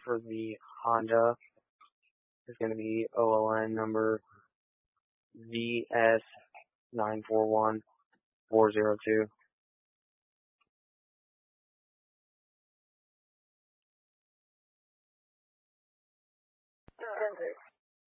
for the Honda is going to be OLN number VS941402.